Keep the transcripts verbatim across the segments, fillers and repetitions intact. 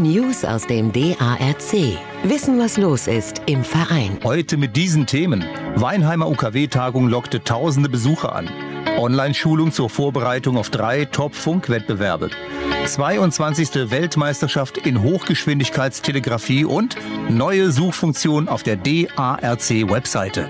News aus dem D A R C. Wissen, was los ist im Verein. Heute mit diesen Themen. Weinheimer U K W-Tagung lockte tausende Besucher an. Online-Schulung zur Vorbereitung auf drei Top-Funk-Wettbewerbe. zweiundzwanzigste Weltmeisterschaft in Hochgeschwindigkeitstelegrafie und neue Suchfunktion auf der D A R C-Webseite.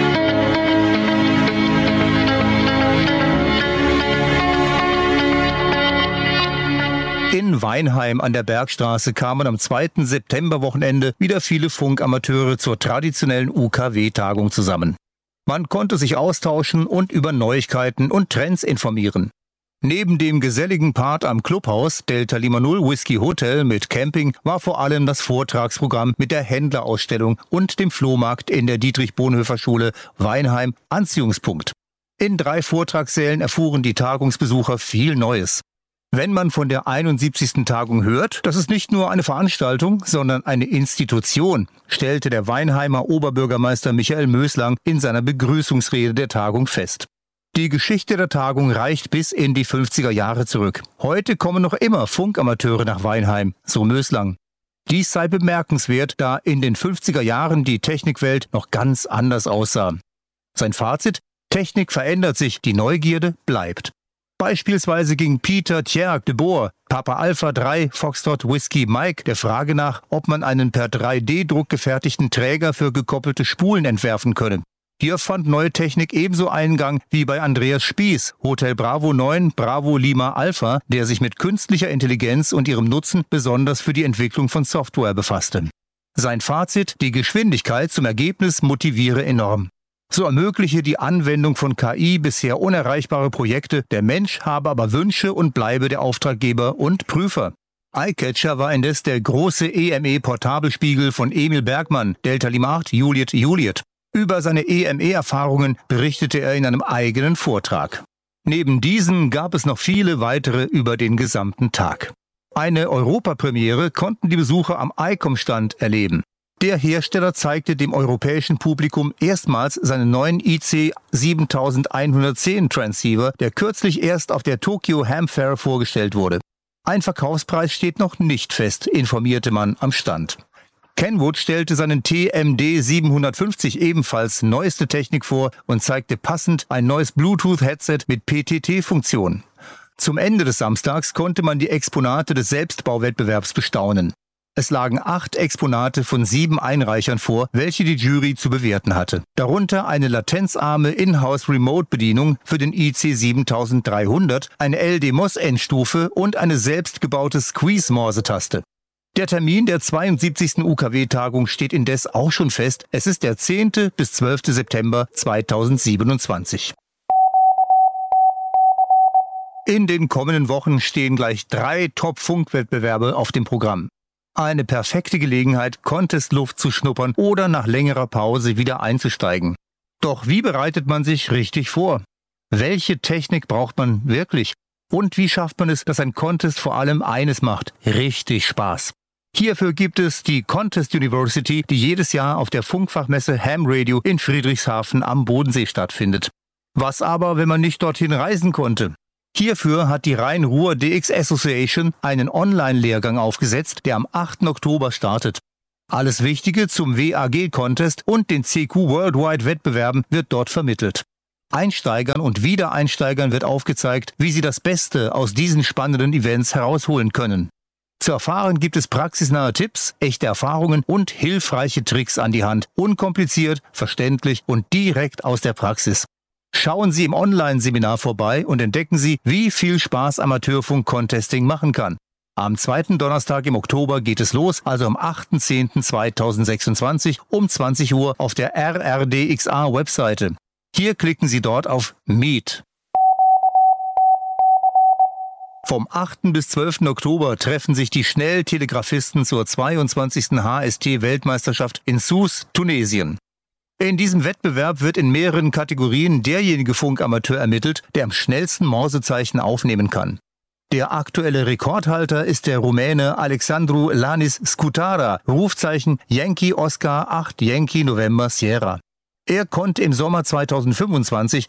In Weinheim an der Bergstraße kamen am zweiten Septemberwochenende wieder viele Funkamateure zur traditionellen U K W-Tagung zusammen. Man konnte sich austauschen und über Neuigkeiten und Trends informieren. Neben dem geselligen Part am Clubhaus Delta Lima Null Whisky Hotel mit Camping war vor allem das Vortragsprogramm mit der Händlerausstellung und dem Flohmarkt in der Dietrich-Bonhoeffer-Schule Weinheim Anziehungspunkt. In drei Vortragssälen erfuhren die Tagungsbesucher viel Neues. Wenn man von der einundsiebzigsten Tagung hört, das ist nicht nur eine Veranstaltung, sondern eine Institution, stellte der Weinheimer Oberbürgermeister Michael Möslang in seiner Begrüßungsrede der Tagung fest. Die Geschichte der Tagung reicht bis in die fünfziger Jahre zurück. Heute kommen noch immer Funkamateure nach Weinheim, so Möslang. Dies sei bemerkenswert, da in den fünfziger Jahren die Technikwelt noch ganz anders aussah. Sein Fazit: Technik verändert sich, die Neugierde bleibt. Beispielsweise ging Peter Tjerk de Boer, Papa Alpha drei Foxtrot Whisky Mike, der Frage nach, ob man einen per drei D Druck gefertigten Träger für gekoppelte Spulen entwerfen könne. Hier fand neue Technik ebenso Eingang wie bei Andreas Spieß, Hotel Bravo neun Bravo Lima Alpha, der sich mit künstlicher Intelligenz und ihrem Nutzen besonders für die Entwicklung von Software befasste. Sein Fazit: Die Geschwindigkeit zum Ergebnis motiviere enorm. So ermögliche die Anwendung von K I bisher unerreichbare Projekte, der Mensch habe aber Wünsche und bleibe der Auftraggeber und Prüfer. Eyecatcher war indes der große E M E-Portabelspiegel von Emil Bergmann, Delta Lima acht Juliet Juliet. Über seine E M E-Erfahrungen berichtete er in einem eigenen Vortrag. Neben diesen gab es noch viele weitere über den gesamten Tag. Eine Europapremiere konnten die Besucher am ICOM-Stand erleben. Der Hersteller zeigte dem europäischen Publikum erstmals seinen neuen I C siebentausendzehn Transceiver, der kürzlich erst auf der Tokyo Ham Fair vorgestellt wurde. Ein Verkaufspreis steht noch nicht fest, informierte man am Stand. Kenwood stellte seinen T M D siebenhundertfünfzig ebenfalls neueste Technik vor und zeigte passend ein neues Bluetooth-Headset mit P T T-Funktion. Zum Ende des Samstags konnte man die Exponate des Selbstbauwettbewerbs bestaunen. Es lagen acht Exponate von sieben Einreichern vor, welche die Jury zu bewerten hatte. Darunter eine latenzarme Inhouse-Remote-Bedienung für den I C siebentausenddreihundert, eine L D M O S-Endstufe und eine selbstgebaute Squeeze-Morsetaste. Der Termin der zweiundsiebzigsten U K W-Tagung steht indes auch schon fest. Es ist der zehnte bis zwölfte September zweitausendsiebenundzwanzig. In den kommenden Wochen stehen gleich drei Top-Funk-Wettbewerbe auf dem Programm. Eine perfekte Gelegenheit, Contestluft zu schnuppern oder nach längerer Pause wieder einzusteigen. Doch wie bereitet man sich richtig vor? Welche Technik braucht man wirklich? Und wie schafft man es, dass ein Contest vor allem eines macht: richtig Spaß? Hierfür gibt es die Contest University, die jedes Jahr auf der Funkfachmesse Ham Radio in Friedrichshafen am Bodensee stattfindet. Was aber, wenn man nicht dorthin reisen konnte? Hierfür hat die Rhein-Ruhr D X Association einen Online-Lehrgang aufgesetzt, der am achten Oktober startet. Alles Wichtige zum W A G-Contest und den C Q Worldwide-Wettbewerben wird dort vermittelt. Einsteigern und Wiedereinsteigern wird aufgezeigt, wie sie das Beste aus diesen spannenden Events herausholen können. Zu erfahren gibt es praxisnahe Tipps, echte Erfahrungen und hilfreiche Tricks an die Hand. Unkompliziert, verständlich und direkt aus der Praxis. Schauen Sie im Online-Seminar vorbei und entdecken Sie, wie viel Spaß Amateurfunk-Contesting machen kann. Am zweiten Donnerstag im Oktober geht es los, also am achten zehnten zweitausendsechsundzwanzig um zwanzig Uhr auf der R R D X A-Webseite. Hier klicken Sie dort auf Meet. Vom achten bis zwölften Oktober treffen sich die Schnelltelegrafisten zur zweiundzwanzigsten H S T-Weltmeisterschaft in Sousse, Tunesien. In diesem Wettbewerb wird in mehreren Kategorien derjenige Funkamateur ermittelt, der am schnellsten Morsezeichen aufnehmen kann. Der aktuelle Rekordhalter ist der Rumäne Alexandru Lanis Scutara, Rufzeichen Yankee Oscar acht Yankee November Sierra. Er konnte im Sommer zweitausendfünfundzwanzig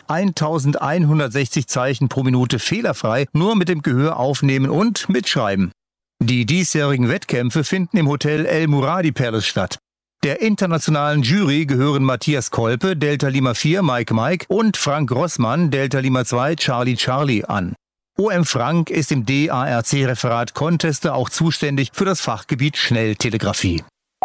eintausendeinhundertsechzig Zeichen pro Minute fehlerfrei nur mit dem Gehör aufnehmen und mitschreiben. Die diesjährigen Wettkämpfe finden im Hotel El Muradi Palace statt. Der internationalen Jury gehören Matthias Kolpe, Delta Lima vier, Mike Mike und Frank Rossmann, Delta Lima zwei, Charlie Charlie an. O M Frank ist im D A R C-Referat Conteste auch zuständig für das Fachgebiet Schnelltelegrafie.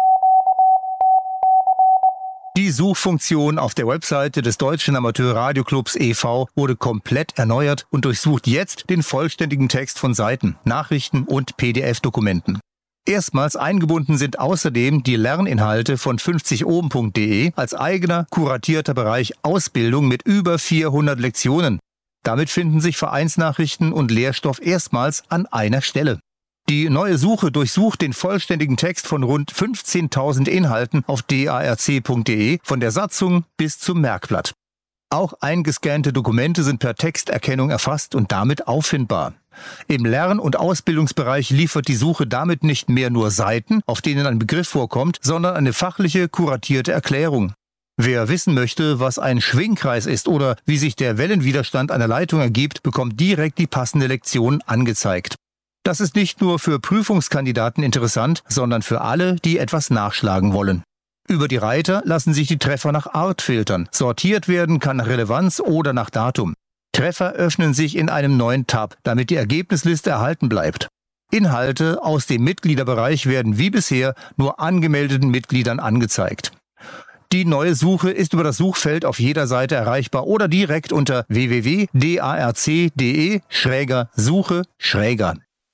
Die Suchfunktion auf der Webseite des Deutschen Amateur-Radioclubs e V wurde komplett erneuert und durchsucht jetzt den vollständigen Text von Seiten, Nachrichten und P D F-Dokumenten. Erstmals eingebunden sind außerdem die Lerninhalte von fünfzig ohm punkt de als eigener, kuratierter Bereich Ausbildung mit über vierhundert Lektionen. Damit finden sich Vereinsnachrichten und Lehrstoff erstmals an einer Stelle. Die neue Suche durchsucht den vollständigen Text von rund fünfzehntausend Inhalten auf d a r c punkt de, von der Satzung bis zum Merkblatt. Auch eingescannte Dokumente sind per Texterkennung erfasst und damit auffindbar. Im Lern- und Ausbildungsbereich liefert die Suche damit nicht mehr nur Seiten, auf denen ein Begriff vorkommt, sondern eine fachliche, kuratierte Erklärung. Wer wissen möchte, was ein Schwingkreis ist oder wie sich der Wellenwiderstand einer Leitung ergibt, bekommt direkt die passende Lektion angezeigt. Das ist nicht nur für Prüfungskandidaten interessant, sondern für alle, die etwas nachschlagen wollen. Über die Reiter lassen sich die Treffer nach Art filtern. Sortiert werden kann nach Relevanz oder nach Datum. Treffer öffnen sich in einem neuen Tab, damit die Ergebnisliste erhalten bleibt. Inhalte aus dem Mitgliederbereich werden wie bisher nur angemeldeten Mitgliedern angezeigt. Die neue Suche ist über das Suchfeld auf jeder Seite erreichbar oder direkt unter w w w punkt d a r c punkt de schräger Suche schräger.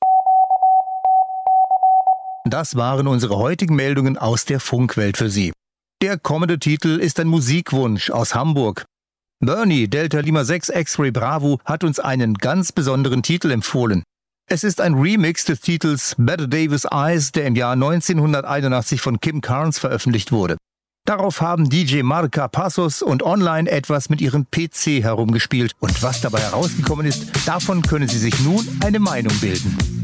Das waren unsere heutigen Meldungen aus der Funkwelt für Sie. Der kommende Titel ist ein Musikwunsch aus Hamburg. Bernie, Delta Lima sechs X-Ray Bravo, hat uns einen ganz besonderen Titel empfohlen. Es ist ein Remix des Titels Better Davis Eyes, der im Jahr neunzehnhunderteinundachtzig von Kim Carnes veröffentlicht wurde. Darauf haben D J Marca Passos und online etwas mit ihrem P C herumgespielt. Und was dabei herausgekommen ist, davon können Sie sich nun eine Meinung bilden.